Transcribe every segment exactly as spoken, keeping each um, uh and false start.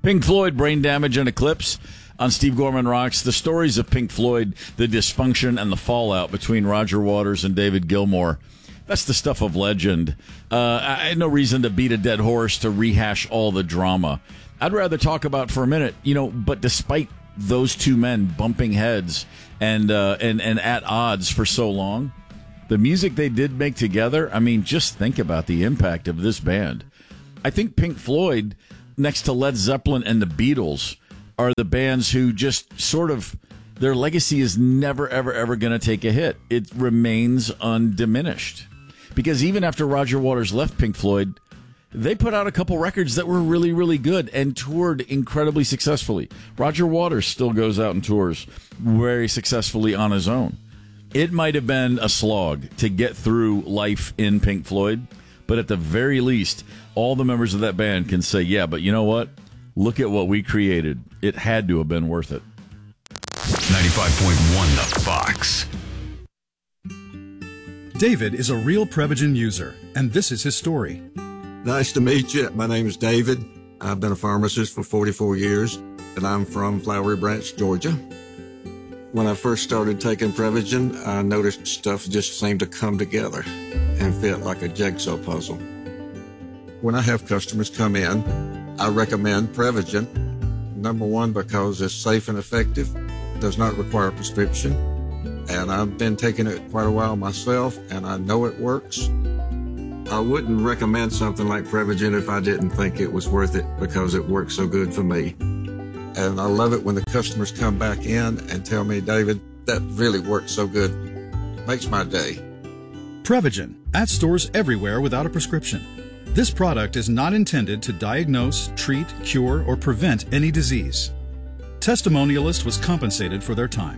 Pink Floyd, Brain Damage and Eclipse on Steve Gorman Rocks. The stories of Pink Floyd, the dysfunction and the fallout between Roger Waters and David Gilmour. That's the stuff of legend. Uh, I had no reason to beat a dead horse to rehash all the drama. I'd rather talk about for a minute, you know, but despite those two men bumping heads and, uh, and, and at odds for so long, the music they did make together, I mean, just think about the impact of this band. I think Pink Floyd, next to Led Zeppelin and the Beatles, are the bands who just sort of, their legacy is never, ever, ever going to take a hit. It remains undiminished. Because even after Roger Waters left Pink Floyd, they put out a couple records that were really, really good and toured incredibly successfully. Roger Waters still goes out and tours very successfully on his own. It might have been a slog to get through life in Pink Floyd, but at the very least, all the members of that band can say, yeah, but you know what? Look at what we created. It had to have been worth it. ninety-five point one The Fox. David is a real Prevagen user, and this is his story. Nice to meet you. My name is David. I've been a pharmacist for forty-four years, and I'm from Flowery Branch, Georgia. When I first started taking Prevagen, I noticed stuff just seemed to come together and fit like a jigsaw puzzle. When I have customers come in, I recommend Prevagen. Number one, because it's safe and effective, does not require a prescription, and I've been taking it quite a while myself, and I know it works. I wouldn't recommend something like Prevagen if I didn't think it was worth it because it works so good for me. And I love it when the customers come back in and tell me, David, that really works so good. Makes my day. Prevagen, at stores everywhere without a prescription. This product is not intended to diagnose, treat, cure, or prevent any disease. Testimonialist was compensated for their time.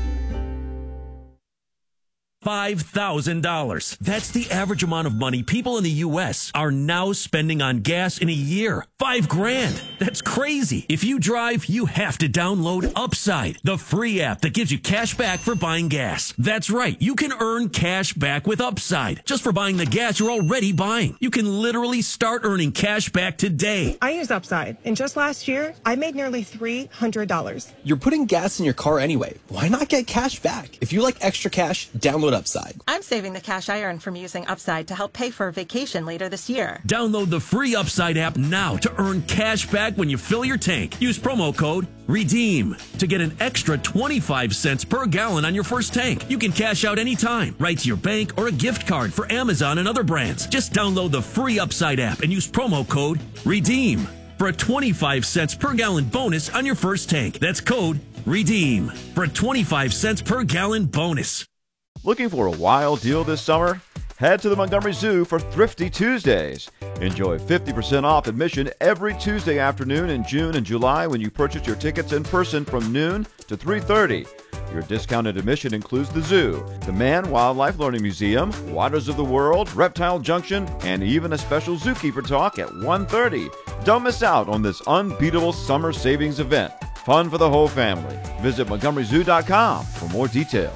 five thousand dollars. That's the average amount of money people in the U S are now spending on gas in a year. Five grand. That's crazy. If you drive, you have to download Upside, the free app that gives you cash back for buying gas. That's right. You can earn cash back with Upside just for buying the gas you're already buying. You can literally start earning cash back today. I use Upside, and just last year, I made nearly three hundred dollars. You're putting gas in your car anyway. Why not get cash back? If you like extra cash, download Upside. I'm saving the cash I earn from using Upside to help pay for a vacation later this year. Download the free Upside app now to earn cash back when you fill your tank. Use promo code REDEEM to get an extra twenty-five cents per gallon on your first tank. You can cash out anytime, right to your bank or a gift card for Amazon and other brands. Just download the free Upside app and use promo code REDEEM for a twenty-five cents per gallon bonus on your first tank. That's code REDEEM for a twenty-five cents per gallon bonus. Looking for a wild deal this summer? Head to the Montgomery Zoo for Thrifty Tuesdays. Enjoy fifty percent off admission every Tuesday afternoon in June and July when you purchase your tickets in person from noon to three thirty. Your discounted admission includes the zoo, the Man Wildlife Learning Museum, Waters of the World, Reptile Junction, and even a special zookeeper talk at one thirty. Don't miss out on this unbeatable summer savings event. Fun for the whole family. Visit Montgomery Zoo dot com for more details.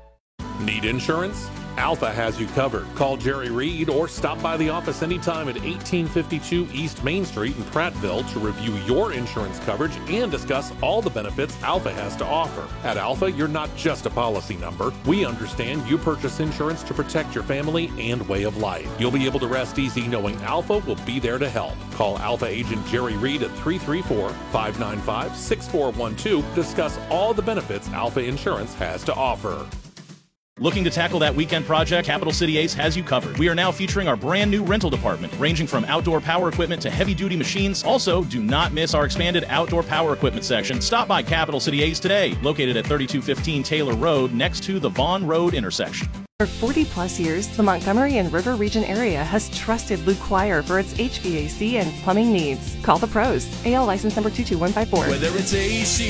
Need insurance? Alpha has you covered. Call Jerry Reed or stop by the office anytime at eighteen fifty-two East Main Street in Prattville to review your insurance coverage and discuss all the benefits Alpha has to offer. At Alpha, you're not just a policy number. We understand you purchase insurance to protect your family and way of life. You'll be able to rest easy knowing Alpha will be there to help. Call Alpha agent Jerry Reed at three three four, five nine five, six four one two to discuss all the benefits Alpha Insurance has to offer. Looking to tackle that weekend project? Capital City Ace has you covered. We are now featuring our brand new rental department, ranging from outdoor power equipment to heavy-duty machines. Also, do not miss our expanded outdoor power equipment section. Stop by Capital City Ace today, located at thirty-two fifteen Taylor Road, next to the Vaughn Road intersection. For forty plus years, the Montgomery and River Region area has trusted Luke Quire for its H V A C and plumbing needs. Call the pros. A L license number two two one five four. Whether it's A C